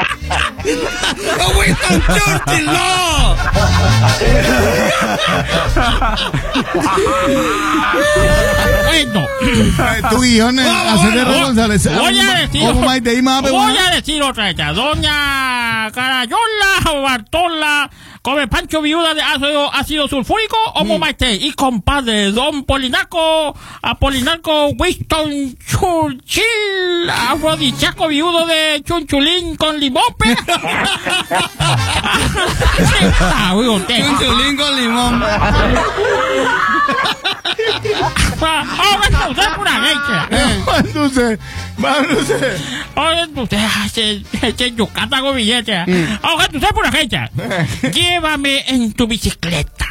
Winston Churchill, no. Bueno. Tu guión, hacer de González. Voy a decir otra vez. Doña Carayola Bartola come Pancho Viuda de ácido sulfúrico o Momaite. Y compadre, don Apolinaco Winston Churchill, afrodisíaco viudo de chunchulín con limón. Chunchulín con limón. Usted pura leche. Usted Yucatán billete. Usted pura leche. Llévame en tu bicicleta.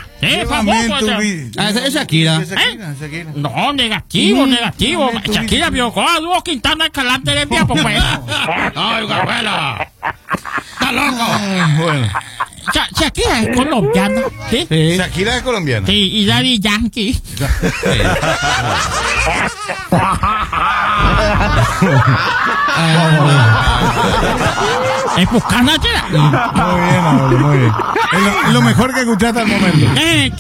Es Shakira. No, negativo. Shakira violó a Dúo Quintana Escalante de Vía pues. Ay, Gabriela. Está loco. Bueno. Shakira es colombiana, ¿sí? Shakira es colombiana. Sí, y Daddy Yankee. Es buscando Muy bien. Es lo mejor que escuchaste al momento.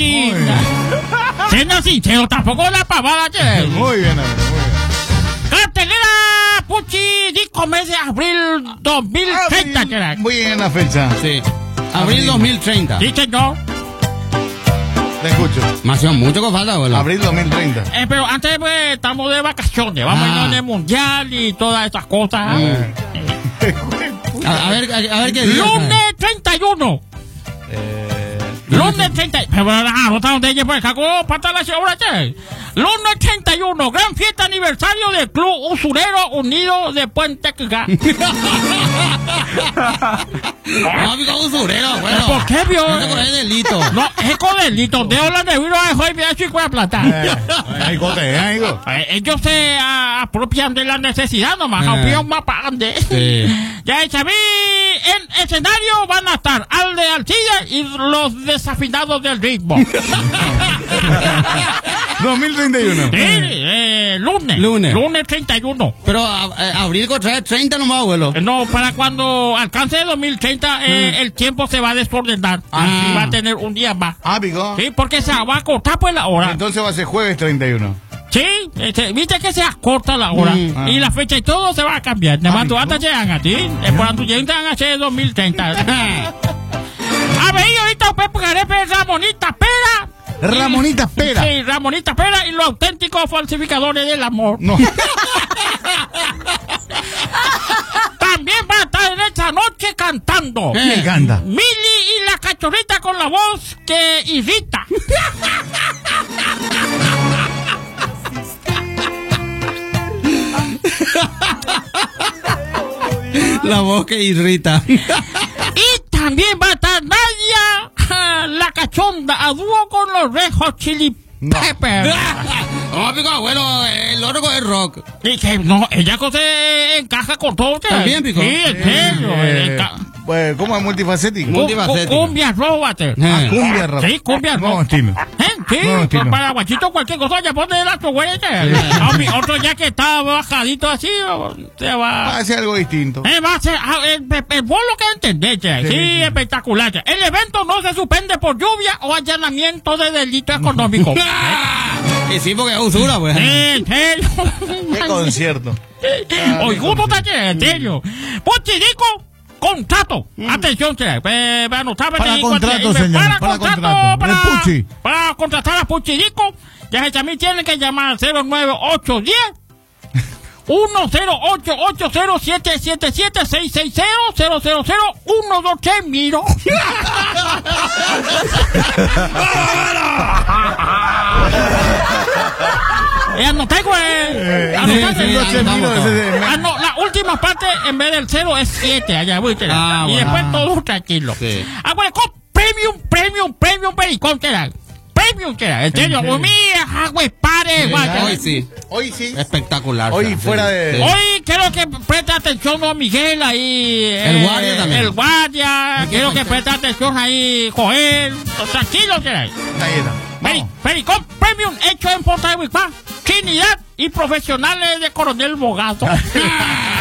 Siendo sincero, tampoco la pavada, che. Muy bien. Cartelera Pucci, disco mes de abril 2030, che. Muy bien la fecha. Sí. Abril 2030. Sí, señor. Te escucho. Más mucho que falta, abuelo. Abril 2030. Pero antes, pues, estamos de vacaciones. Vamos a ir en el mundial y todas esas cosas. A ver qué día. Lunes 31. Lunes 30. Pero no está donde ella pues cagó pata la señora, che. Lunes 31, gran fiesta aniversario del Club Usurero Unido de Puente Quigá. No, amigo usurero, bueno. ¿Por qué, vio? No es delito. No, es con delito. De la de vino de hoy, mira, chico de plata. Ellos se apropian de la necesidad nomás. Apropian más para grande. Ya, Chaví, en escenario van a estar Alde Alcilla y los desafinados del ritmo. 2031. Sí, lunes 31. Pero abril contra 30 nomás, abuelo. No, para cuando alcance 2030 el tiempo se va a desordenar. Y va a tener un día más. Pico. Sí, porque se va a cortar pues la hora. Entonces va a ser jueves 31. Sí, viste que se acorta la hora. Y la fecha y todo se va a cambiar. Además, tú hasta llegan a ti. Por tu llegan a ser 2030. A ver, ahorita usted pagaré Ramonita Pera. Ramonita Pera. Sí, Ramonita Pera y los auténticos falsificadores del amor. No. También va a estar en esta noche cantando. Me encanta. Mili y la cachorrita con la voz que irrita. La voz que irrita. Y también va a estar Nadia, la cachonda, a dúo con los Red Hot Chili Peppers. No, pico, abuelo, el otro es rock. Y que no, ella se encaja con todo. ¿También, pico? Sí, en serio. Pues, ¿cómo es multifacético? Cumbia Robater. Cumbia rock. Sí, cumbia rock. Nuevo estilo. Sí, Nuevo estilo. para guachito cualquier cosa ya pone el otro güey. Otro ya que está bajadito así, se va a hacer algo distinto. Va a ser, vos lo que entendés, sí, espectacular. El evento no se suspende por lluvia o allanamiento de delito económico. Y sí, porque es usura, pues. Qué concierto. Oiguto taller, en serio. Puchidico, contrato. Atención, para contrato, señor. Para contratar a Puchidico, ya también tienen que llamar al 09810 108-777-660-000-123, miro. Anoté, güey. La última parte, en vez del 0, es 7. Allá, voy, y después todo tranquilo. Sí. Güey, premium, pericón, premium, en serio, güey, pare, güey. Hoy sí. Espectacular. Hoy fuera de... Hoy quiero que preste atención a Miguel ahí. El guardia también. El guardia. Quiero que preste atención ahí, Joel. Tranquilo, que hay. Pericón Premium hecho en Porta de Huipá, Trinidad y profesionales de Coronel Bogazo.